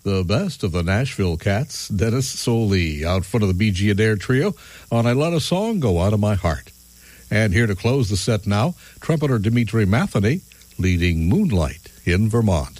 the best of the Nashville Cats, Dennis Solie, out front of the BG Adair Trio on I Let a Song Go Out of My Heart. And here to close the set now, trumpeter Dimitri Matheny leading Moonlight in Vermont.